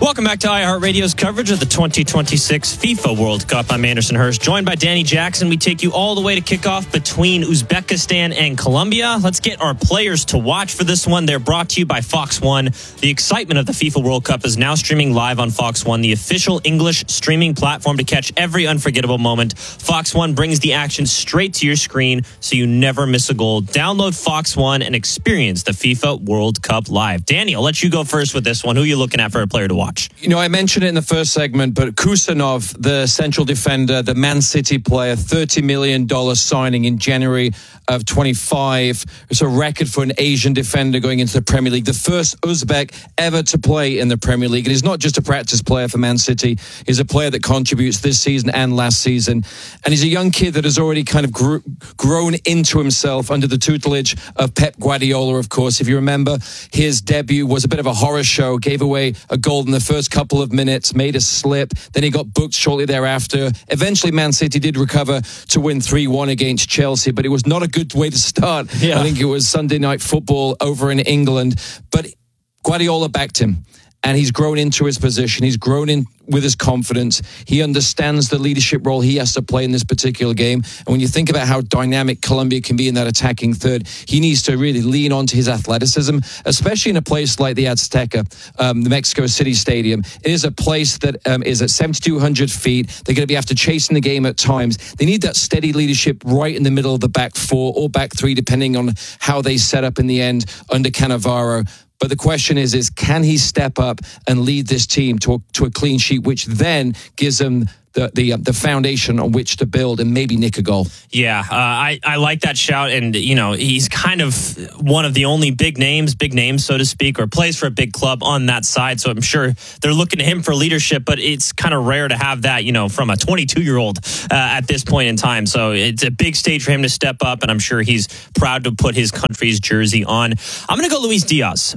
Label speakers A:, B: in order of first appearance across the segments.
A: Welcome back to iHeartRadio's coverage of the 2026 FIFA World Cup. I'm Anderson Hurst, joined by Danny Jackson. We take you all the way to kickoff between Uzbekistan and Colombia. Let's get our players to watch for this one. They're brought to you by Fox One. The excitement of the FIFA World Cup is now streaming live on Fox One, the official English streaming platform to catch every unforgettable moment. Fox One brings the action straight to your screen so you never miss a goal. Download Fox One and experience the FIFA World Cup live. Danny, I'll let you go first with this one. Who are you looking at for a player to watch?
B: You know, I mentioned it in the first segment, but Kusanov, the central defender, the Man City player, $30 million signing in January of 25. It's a record for an Asian defender going into the Premier League. The first Uzbek ever to play in the Premier League. And he's not just a practice player for Man City. He's a player that contributes this season and last season. And he's a young kid that has already kind of grown into himself under the tutelage of Pep Guardiola, of course. If you remember, his debut was a bit of a horror show, gave away a goal in the first couple of minutes, made a slip, then he got booked shortly thereafter. Eventually, Man City did recover to win 3-1 against Chelsea, but it was not a good way to start. I think it was Sunday Night Football over in England, but Guardiola backed him. And he's grown into his position. He's grown in with his confidence. He understands the leadership role he has to play in this particular game. And when you think about how dynamic Colombia can be in that attacking third, he needs to really lean onto his athleticism, especially in a place like the Azteca, the Mexico City Stadium. It is a place that is at 7,200 feet. They're going to be after chasing the game at times. They need that steady leadership right in the middle of the back four or back three, depending on how they set up in the end under Cannavaro. But the question is can he step up and lead this team to a clean sheet, which then gives them the foundation on which to build and maybe nick a goal.
A: Yeah, I like that shout. And, you know, he's kind of one of the only big names, so to speak, or plays for a big club on that side. So I'm sure they're looking to him for leadership, but it's kind of rare to have that, you know, from a 22-year-old at this point in time. So it's a big stage for him to step up, and I'm sure he's proud to put his country's jersey on. I'm going to go Luis Diaz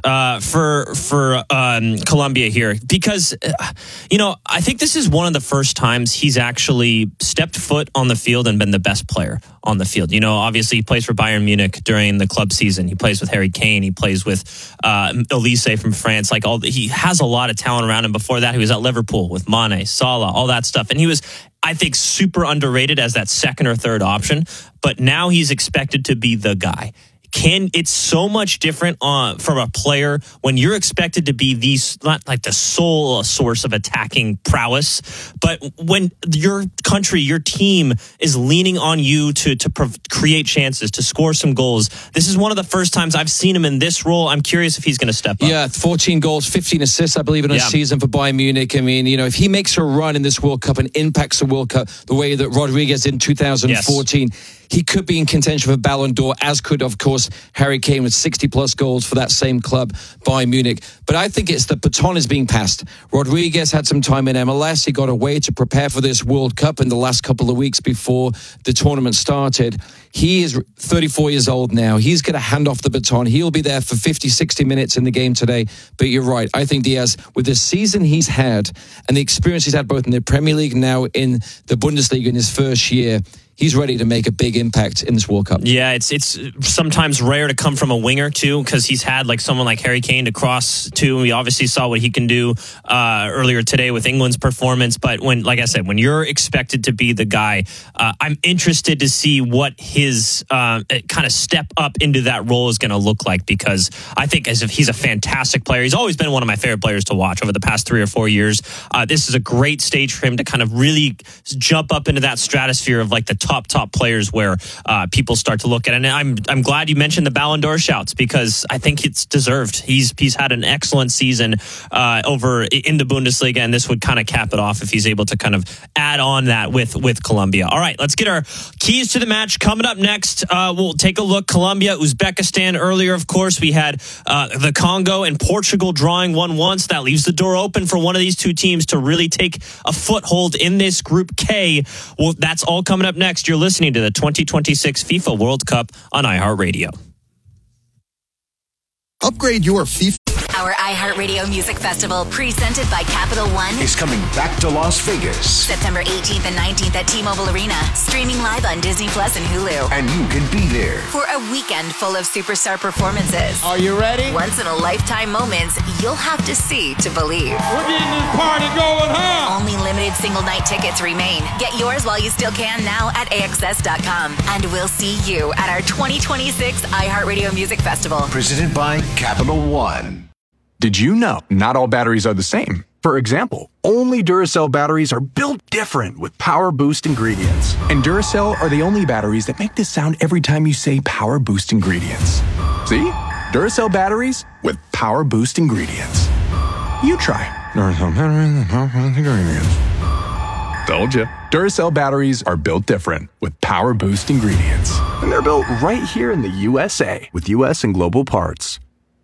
A: for Colombia here because, you know, I think this is one of the first times he's actually stepped foot on the field and been the best player on the field. You know, obviously he plays for Bayern Munich during the club season. He plays with Harry Kane. He plays with Elise from France. He has a lot of talent around him. Before that, he was at Liverpool with Mane, Salah, all that stuff. And he was, I think, super underrated as that second or third option. But now he's expected to be the guy. It's so much different from a player when you're expected to be not like the sole source of attacking prowess, but when your country, your team is leaning on you to create chances, to score some goals. This is one of the first times I've seen him in this role. I'm curious if he's going to step up.
B: Yeah, 14 goals, 15 assists, I believe, in a season for Bayern Munich. I mean, you know, if he makes a run in this World Cup and impacts the World Cup the way that Rodriguez in 2014, he could be in contention for Ballon d'Or, as could, of course, Harry Kane with 60-plus goals for that same club, Bayern Munich. But I think it's the baton is being passed. Rodriguez had some time in MLS. He got away to prepare for this World Cup in the last couple of weeks before the tournament started. He is 34 years old now. He's going to hand off the baton. He'll be there for 50, 60 minutes in the game today. But you're right. I think Diaz, with the season he's had and the experience he's had both in the Premier League and now in the Bundesliga in his first year, he's ready to make a big impact in this World Cup.
A: Yeah, it's sometimes rare to come from a winger, too, because he's had like someone like Harry Kane to cross to. We obviously saw what he can do earlier today with England's performance. But like I said, when you're expected to be the guy, I'm interested to see what his kind of step up into that role is going to look like, because I think as if he's a fantastic player. He's always been one of my favorite players to watch over the past 3 or 4 years. This is a great stage for him to kind of really jump up into that stratosphere of like the top players where people start to look at it. And I'm glad you mentioned the Ballon d'Or shouts, because I think it's deserved. He's had an excellent season over in the Bundesliga, and this would kind of cap it off if he's able to kind of add on that with Colombia. All right, let's get our keys to the match coming up next. We'll take a look. Colombia, Uzbekistan. Earlier, of course, we had the Congo and Portugal drawing 1-1. So that leaves the door open for one of these two teams to really take a foothold in this Group K. Well, that's all coming up next. You're listening to the 2026 FIFA World Cup on iHeartRadio.
C: Upgrade your FIFA. Our iHeartRadio Music Festival, presented by Capital One,
D: is coming back to Las Vegas.
C: September 18th and 19th at T-Mobile Arena, streaming live on Disney Plus and Hulu.
D: And you can be there
C: For a weekend full of superstar performances.
E: Are you ready?
C: Once-in-a-lifetime moments you'll have to see to believe.
E: We're getting this party going, huh?
C: Only limited single-night tickets remain. Get yours while you still can now at AXS.com. And we'll see you at our 2026 iHeartRadio Music Festival.
D: presented by Capital One.
F: Did you know not all batteries are the same? For example, only Duracell batteries are built different with Power Boost ingredients. And Duracell are the only batteries that make this sound every time you say Power Boost ingredients. See? Duracell batteries with Power Boost ingredients. You try. Duracell batteries with Power Boost ingredients. Told you. Duracell batteries are built different with Power Boost ingredients. And they're built right here in the USA with US and global parts.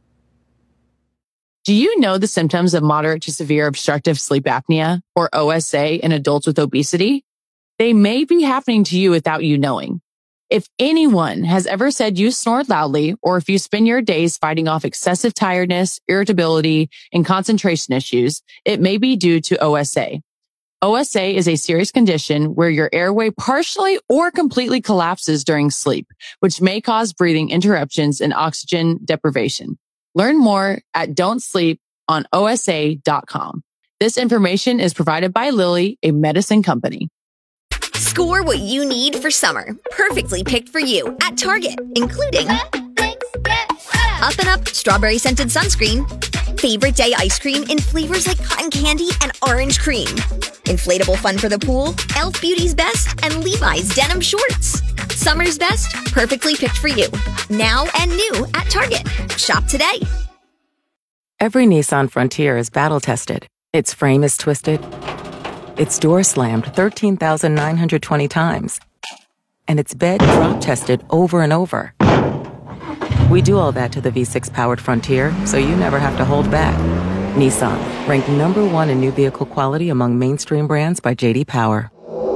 G: Do you know the symptoms of moderate to severe obstructive sleep apnea, or OSA, in adults with obesity? They may be happening to you without you knowing. If anyone has ever said you snore loudly, or if you spend your days fighting off excessive tiredness, irritability, and concentration issues, it may be due to OSA. OSA is a serious condition where your airway partially or completely collapses during sleep, which may cause breathing interruptions and oxygen deprivation. Learn more at don'tsleeponosa.com. This information is provided by Lilly, a medicine company.
H: Score what you need for summer. Perfectly picked for you at Target, including Up and Up strawberry scented sunscreen, favorite day ice cream in flavors like cotton candy and orange cream, inflatable fun for the pool, Elf Beauty's Best, and Levi's denim shorts. Summer's best, perfectly picked for you. Now and new at Target. Shop today.
I: Every Nissan Frontier is battle-tested. Its frame is twisted. Its door slammed 13,920 times. And its bed drop-tested over and over. We do all that to the V6-powered Frontier, so you never have to hold back. Nissan, ranked #1 in new vehicle quality among mainstream brands by J.D. Power.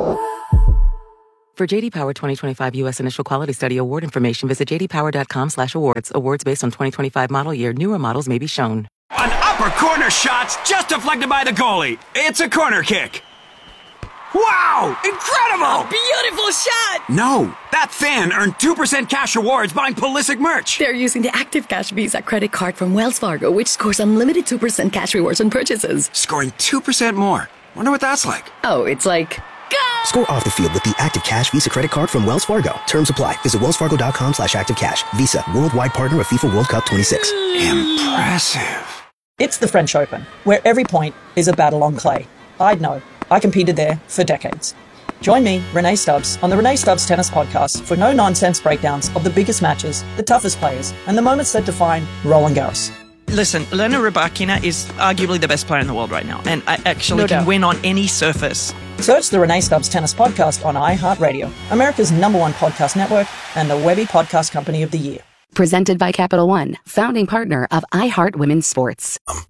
I: For J.D. Power 2025 U.S. Initial Quality Study award information, visit jdpower.com/awards. Awards based on 2025 model year. Newer models may be shown.
J: An upper corner shot's just deflected by the goalie. It's a corner kick. Wow! Incredible!
K: Beautiful shot!
J: No, that fan earned 2% cash rewards buying Pulisic merch.
K: They're using the Active Cash Visa credit card from Wells Fargo, which scores unlimited 2% cash rewards on purchases.
J: Scoring 2% more. Wonder what that's like.
K: Oh, it's like...
L: Score off the field with the Active Cash Visa credit card from Wells Fargo. Terms apply. Visit wellsfargo.com/activecash. Visa, worldwide partner of FIFA World Cup 26.
J: Impressive.
M: It's the French Open, where every point is a battle on clay. I'd know. I competed there for decades. Join me, Renee Stubbs, on the Renee Stubbs Tennis Podcast for no-nonsense breakdowns of the biggest matches, the toughest players, and the moments that define Roland Garros.
N: Listen, Elena Rybakina is arguably the best player in the world right now, and I actually can win on any surface.
M: Search the Renee Stubbs Tennis Podcast on iHeartRadio, America's #1 podcast network and the Webby Podcast Company of the Year.
O: Presented by Capital One, founding partner of iHeart Women's Sports.